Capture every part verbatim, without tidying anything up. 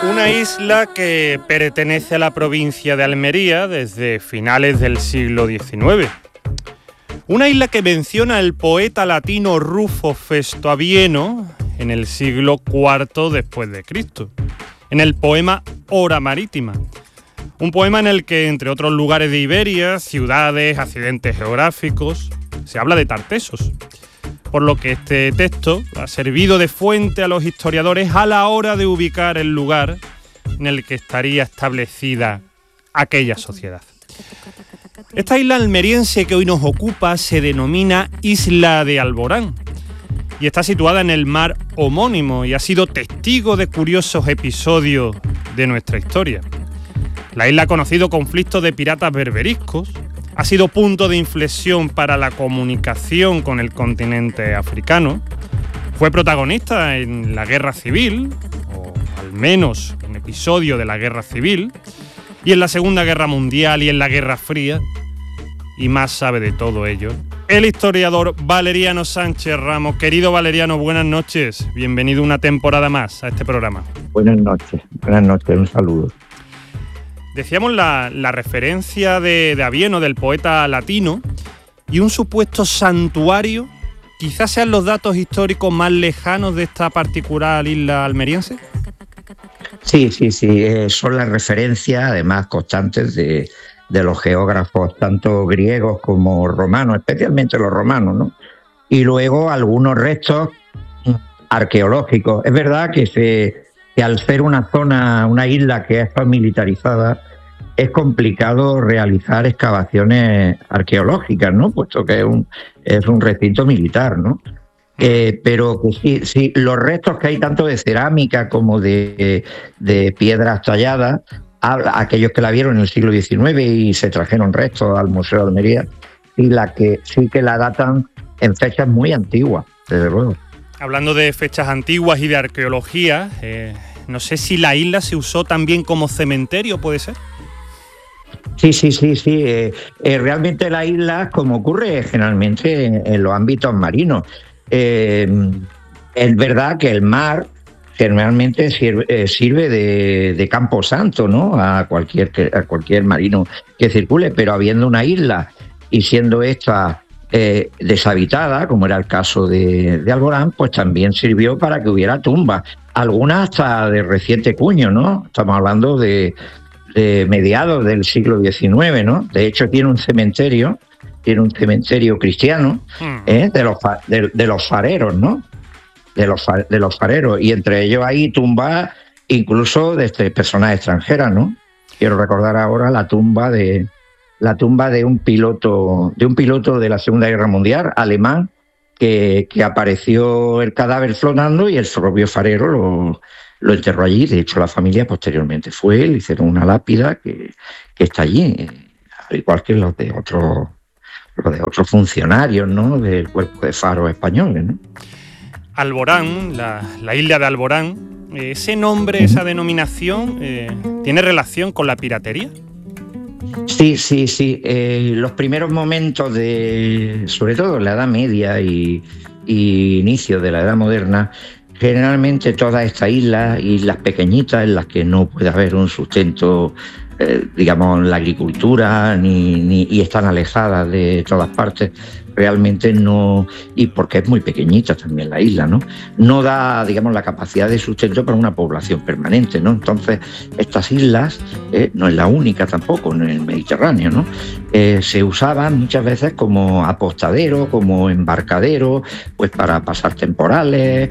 Una isla que pertenece a la provincia de Almería desde finales del siglo diecinueve. Una isla que menciona el poeta latino Rufo Festoavieno en el siglo cuarto después de Cristo, en el poema Hora Marítima. Un poema en el que, entre otros lugares de Iberia, ciudades, accidentes geográficos, se habla de Tartesos. Por lo que este texto ha servido de fuente a los historiadores a la hora de ubicar el lugar en el que estaría establecida aquella sociedad. Esta isla almeriense que hoy nos ocupa se denomina Isla de Alborán y está situada en el mar homónimo y ha sido testigo de curiosos episodios de nuestra historia. La isla ha conocido conflictos de piratas berberiscos, ha sido punto de inflexión para la comunicación con el continente africano, fue protagonista en la Guerra Civil, o al menos un episodio de la Guerra Civil, y en la Segunda Guerra Mundial y en la Guerra Fría, y más sabe de todo ello el historiador Valeriano Sánchez Ramos. Querido Valeriano, buenas noches, bienvenido una temporada más a este programa. Buenas noches, buenas noches, un saludo. Decíamos la, la referencia de, de Avieno, del poeta latino, y un supuesto santuario, quizás sean los datos históricos más lejanos de esta particular isla almeriense. Sí, sí, sí, eh, son las referencias, además constantes, de, de los geógrafos, tanto griegos como romanos, especialmente los romanos, ¿no? Y luego algunos restos arqueológicos. Es verdad que se... que al ser una zona, una isla que está militarizada, es complicado realizar excavaciones arqueológicas, ¿no? Puesto que es un, es un recinto militar, ¿no? Eh, pero que sí, sí, los restos que hay tanto de cerámica como de, de piedras talladas, aquellos que la vieron en el siglo diecinueve y se trajeron restos al Museo de Almería, y la que sí que la datan en fechas muy antiguas, desde luego. Hablando de fechas antiguas y de arqueología, eh, no sé si la isla se usó también como cementerio, ¿puede ser? Sí, sí, sí, sí. Eh, eh, realmente la isla, como ocurre generalmente en, en los ámbitos marinos, eh, es verdad que el mar generalmente sirve, eh, sirve de, de campo santo, ¿no? A cualquier, a cualquier marino que circule, pero habiendo una isla y siendo esta Eh, deshabitada, como era el caso de, de Alborán, pues también sirvió para que hubiera tumbas, algunas hasta de reciente cuño, ¿no? Estamos hablando de, de mediados del siglo diecinueve, ¿no? De hecho tiene un cementerio, tiene un cementerio cristiano, ¿eh? de, los, de, de los fareros, ¿no? De los, de los fareros, y entre ellos hay tumbas incluso de este, personas extranjeras, ¿no? Quiero recordar ahora la tumba de la tumba de un piloto de un piloto de la Segunda Guerra Mundial, alemán, que, que apareció el cadáver flotando y el propio farero lo, lo enterró allí. De hecho, la familia posteriormente fue, le hicieron una lápida que, que está allí, al igual que los de otros los de otros funcionarios, ¿no? Del cuerpo de faros españoles, ¿no? Alborán, la, la isla de Alborán, ese nombre, esa denominación, eh, ¿tiene relación con la piratería? Sí, sí, sí. Eh, los primeros momentos de, sobre todo en la Edad Media y, y inicio de la Edad Moderna, generalmente todas estas islas, islas pequeñitas en las que no puede haber un sustento, eh, digamos, la agricultura, ni, ni, y están alejadas de todas partes, realmente no, y porque es muy pequeñita también la isla, ¿no? No da, digamos, la capacidad de sustento para una población permanente, ¿no? Entonces, estas islas, eh, no es la única tampoco en el Mediterráneo, ¿no? Eh, se usaban muchas veces como apostadero, como embarcadero, pues para pasar temporales,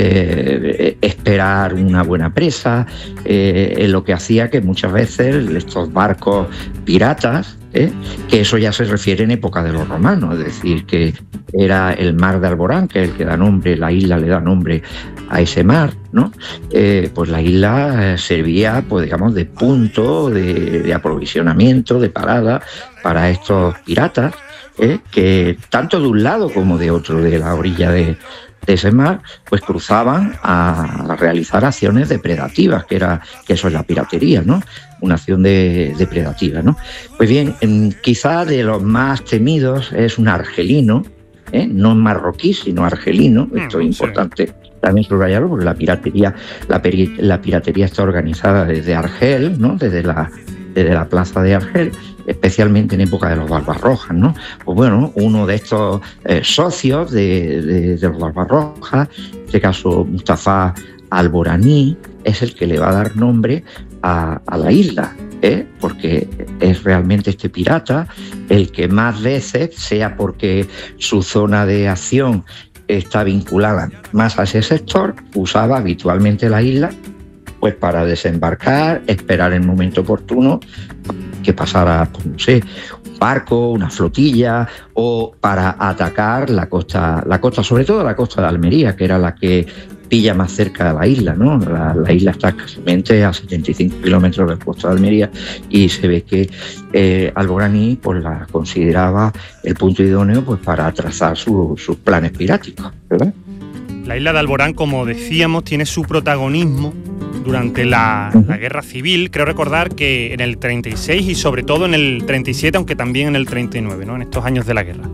eh, esperar una buena presa, eh, en lo que hacía que muchas veces estos barcos piratas, ¿Eh? que eso ya se refiere en época de los romanos, es decir, que era el mar de Alborán, que es el que da nombre, la isla le da nombre a ese mar, ¿no? Eh, pues la isla servía, pues digamos, de punto de, de aprovisionamiento, de parada para estos piratas, ¿eh? que tanto de un lado como de otro, de la orilla de, de ese mar, pues cruzaban a realizar acciones depredativas, que era que eso es la piratería, ¿no? Una acción de, depredativa, ¿no? Pues bien, quizá de los más temidos es un argelino, ¿eh? No marroquí, sino argelino, esto es importante también subrayarlo, porque la piratería, la, peri, la piratería está organizada desde Argel, ¿no? Desde la, desde la plaza de Argel, especialmente en época de los Barbarrojas, ¿no? Pues bueno, uno de estos eh, socios de, de, de los Barbarrojas, en este caso Mustafa Alboraní, es el que le va a dar nombre a, a la isla, ¿eh? Porque es realmente este pirata el que más veces, sea porque su zona de acción está vinculada más a ese sector, usaba habitualmente la isla pues para desembarcar, esperar el momento oportuno que pasara, pues no sé, un barco, una flotilla, o para atacar la costa, la costa, sobre todo la costa de Almería, que era la que pilla más cerca de la isla, ¿no? La, la isla está casualmente a setenta y cinco kilómetros del puerto de Almería y se ve que eh, Alboraní pues la consideraba el punto idóneo pues para trazar su, sus planes piráticos, ¿verdad? La isla de Alborán, como decíamos, tiene su protagonismo durante la, la Guerra Civil. Creo recordar que en el treinta y seis y sobre todo en el treinta y siete, aunque también en el treinta y nueve, ¿no? En estos años de la guerra.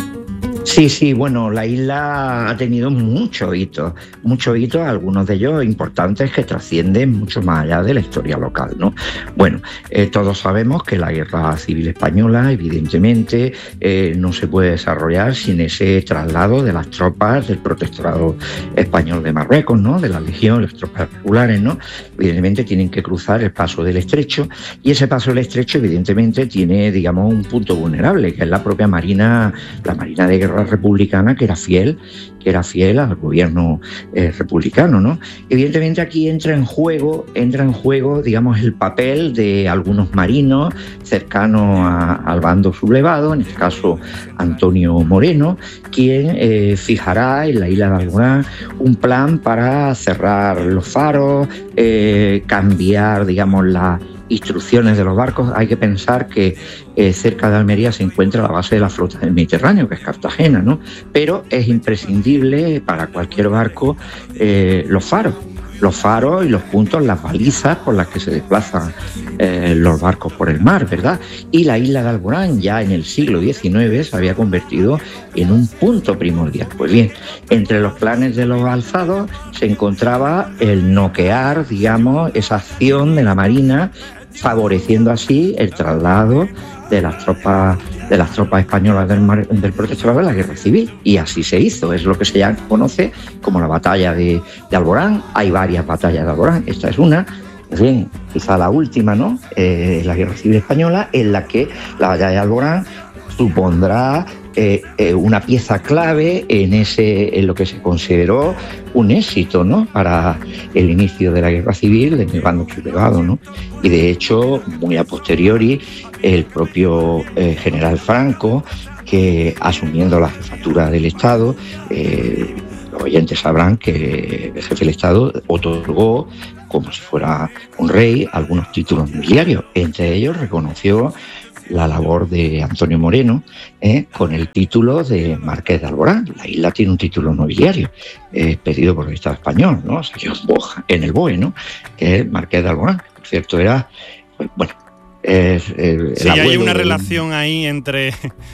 Sí, sí, bueno, la isla ha tenido muchos hitos, muchos hitos, algunos de ellos importantes que trascienden mucho más allá de la historia local, ¿no? Bueno, eh, todos sabemos que la Guerra Civil Española, evidentemente, eh, no se puede desarrollar sin ese traslado de las tropas del Protectorado Español de Marruecos, ¿no? De la Legión, las tropas regulares, ¿no? Evidentemente tienen que cruzar el paso del Estrecho y ese paso del Estrecho, evidentemente, tiene, digamos, un punto vulnerable, que es la propia Marina, la Marina de Guerra republicana, que era fiel, que era fiel al gobierno eh, republicano, ¿no? Evidentemente aquí entra en juego, entra en juego, digamos, el papel de algunos marinos cercanos a, al bando sublevado, en este caso Antonio Moreno, quien eh, fijará en la isla de Alborán un plan para cerrar los faros, eh, cambiar, digamos, la instrucciones de los barcos. Hay que pensar que eh, cerca de Almería se encuentra la base de la flota del Mediterráneo, que es Cartagena, ¿no? Pero es imprescindible para cualquier barco eh, los faros, los faros y los puntos, las balizas por las que se desplazan eh, los barcos por el mar, ¿verdad? Y la isla de Alborán ya en el siglo diecinueve se había convertido en un punto primordial. Pues bien, entre los planes de los alzados se encontraba el noquear, digamos, esa acción de la Marina, favoreciendo así el traslado de las tropas de las tropas españolas del, mar, del Protectorado de la Guerra Civil. Y así se hizo, es lo que se ya conoce como la batalla de, de Alborán. Hay varias batallas de Alborán, esta es una, bien, quizá la última, ¿no? Eh, la Guerra Civil Española, en la que la batalla de Alborán supondrá eh, eh, una pieza clave en ese en lo que se consideró un éxito, ¿no? Para el inicio de la Guerra Civil en el bando sublevado, ¿no? Y de hecho, muy a posteriori, el propio eh, general Franco, que asumiendo la jefatura del Estado, eh, los oyentes sabrán que el jefe del Estado otorgó, como si fuera un rey, algunos títulos nobiliarios. Entre ellos reconoció la labor de Antonio Moreno eh, con el título de Marqués de Alborán. La isla tiene un título nobiliario eh, pedido por el Estado español, ¿no? Salió en el B O E, ¿no? Que es Marqués de Alborán. Por cierto, era, pues, bueno, es el, sí, el hay una de, relación ahí entre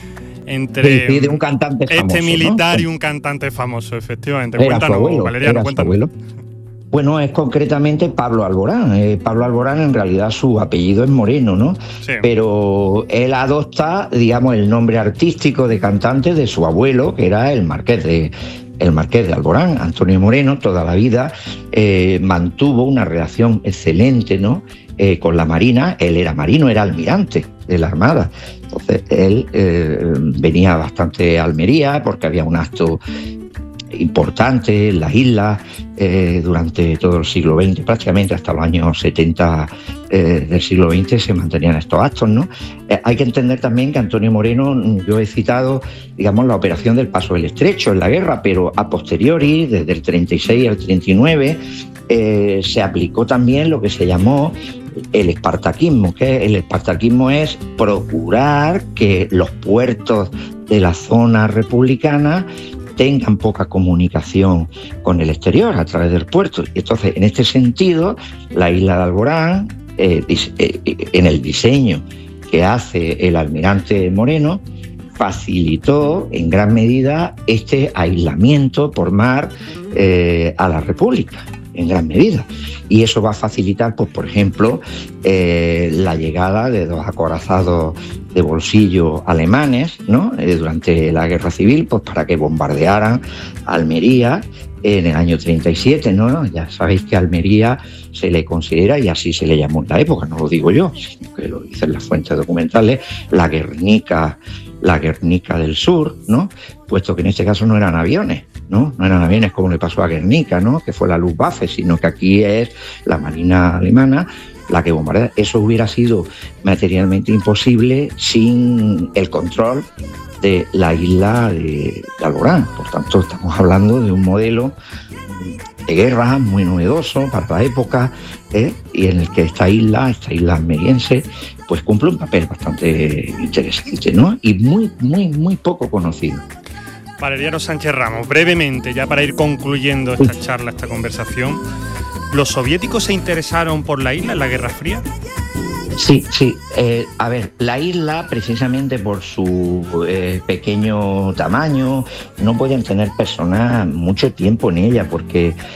entre de, de un cantante famoso, este militar, ¿no? Y un cantante famoso, efectivamente. Era Cuéntanos, su abuelo, Valeriano, era cuéntanos. Su abuelo. Bueno, es concretamente Pablo Alborán. Eh, Pablo Alborán, en realidad, su apellido es Moreno, ¿no? Sí. Pero él adopta, digamos, el nombre artístico de cantante de su abuelo, que era el Marqués de, el Marqués de Alborán. Antonio Moreno, toda la vida, eh, mantuvo una relación excelente, ¿no? Eh, con la Marina. Él era marino, era almirante de la Armada. Entonces, él eh, venía bastante a Almería porque había un acto importante en las islas eh, durante todo el siglo veinte, prácticamente hasta los años setenta eh, del siglo veinte se mantenían estos actos, ¿no? Eh, hay que entender también que Antonio Moreno, yo he citado, digamos, la operación del Paso del Estrecho en la guerra, pero a posteriori, desde el treinta y seis al treinta y nueve, eh, se aplicó también lo que se llamó el espartaquismo, que el espartaquismo es procurar que los puertos de la zona republicana tengan poca comunicación con el exterior a través del puerto. Y entonces, en este sentido, la isla de Alborán, eh, eh, en el diseño que hace el almirante Moreno, facilitó en gran medida este aislamiento por mar eh, a la República, en gran medida. Y eso va a facilitar, pues, por ejemplo, eh, la llegada de dos acorazados de bolsillo alemanes, ¿no? Eh, durante la Guerra Civil, pues para que bombardearan Almería en el año treinta y siete, ¿no? Ya sabéis que Almería se le considera, y así se le llamó en la época, no lo digo yo, sino que lo dicen las fuentes documentales, la Guernica, la Guernica del Sur, ¿no? Puesto que en este caso no eran aviones, ¿no? No eran aviones como le pasó a Guernica, ¿no? Que fue la Luftwaffe, sino que aquí es la Marina alemana la que bombardea. Eso hubiera sido materialmente imposible sin el control de la isla de, de Alborán. Por tanto, estamos hablando de un modelo de guerra muy novedoso para la época, ¿eh? Y en el que esta isla, esta isla almeriense, pues cumple un papel bastante interesante, ¿no? Y muy, muy, muy poco conocido. Valeriano Sánchez Ramos, brevemente, ya para ir concluyendo esta charla, esta conversación, ¿los soviéticos se interesaron por la isla en la Guerra Fría? Sí, sí. Eh, a ver, la isla, precisamente por su eh, pequeño tamaño, no pueden tener personas mucho tiempo en ella, porque eh,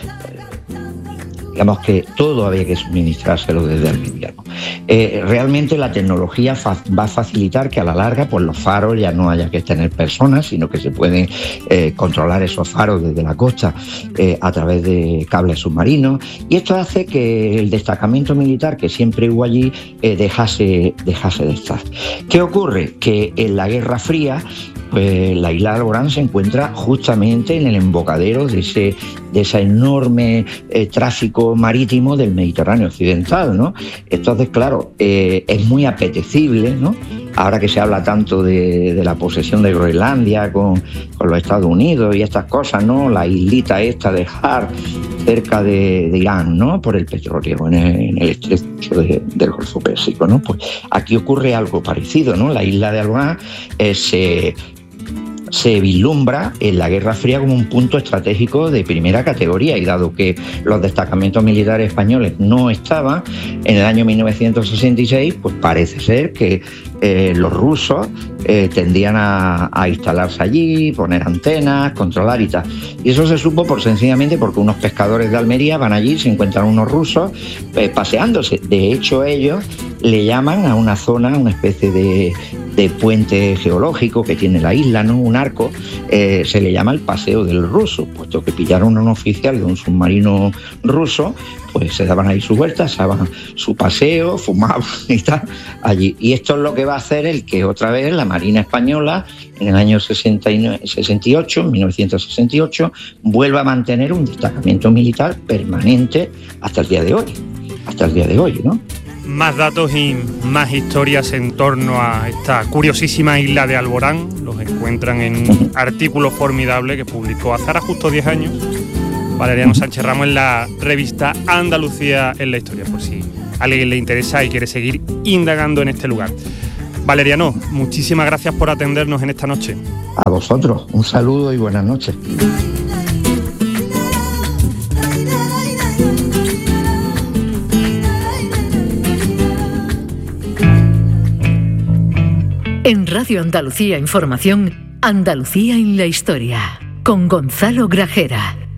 digamos que todo había que suministrárselo desde Almería, ¿no? Eh, realmente la tecnología fa- va a facilitar que a la larga, pues los faros ya no haya que tener personas, sino que se pueden eh, controlar esos faros desde la costa eh, a través de cables submarinos, y esto hace que el destacamento militar que siempre hubo allí eh, dejase, dejase de estar. ¿Qué ocurre? Que en la Guerra Fría, pues la isla de Alborán se encuentra justamente en el embocadero de ese, de ese enorme eh, tráfico marítimo del Mediterráneo occidental, ¿no? Entonces, claro, eh, es muy apetecible, ¿no? Ahora que se habla tanto de, de la posesión de Groenlandia con, con los Estados Unidos y estas cosas, ¿no? La islita esta de Har, cerca de, de Irán, ¿no? Por el petróleo, en el, en el estrecho de, del Golfo Pérsico, ¿no? Pues aquí ocurre algo parecido, ¿no? La isla de Alborán eh, se... se vislumbra en la Guerra Fría como un punto estratégico de primera categoría, y dado que los destacamentos militares españoles no estaban en el año mil novecientos sesenta y seis, pues parece ser que eh, los rusos eh, tendían a, a instalarse allí, poner antenas, controlar y tal. Y eso se supo por sencillamente porque unos pescadores de Almería van allí, se encuentran unos rusos eh, paseándose. De hecho, ellos le llaman a una zona, una especie de, de puente geológico que tiene la isla, ¿no? Un arco, eh, se le llama el Paseo del Ruso, puesto que pillaron a un oficial de un submarino ruso, pues se daban ahí su vuelta, se daban su paseo, fumaban y tal, allí. Y esto es lo que va a hacer el que otra vez la Marina Española, en el año sesenta y nueve, sesenta y ocho, mil novecientos sesenta y ocho, vuelva a mantener un destacamento militar permanente hasta el día de hoy, hasta el día de hoy, ¿no? Más datos y más historias en torno a esta curiosísima isla de Alborán los encuentran en un artículo formidable que publicó hace ahora justo diez años Valeriano Sánchez Ramos en la revista Andalucía en la Historia, por si a alguien le interesa y quiere seguir indagando en este lugar. Valeriano, muchísimas gracias por atendernos en esta noche. A vosotros, un saludo y buenas noches. En Radio Andalucía Información, Andalucía en la Historia, con Gonzalo Grajera.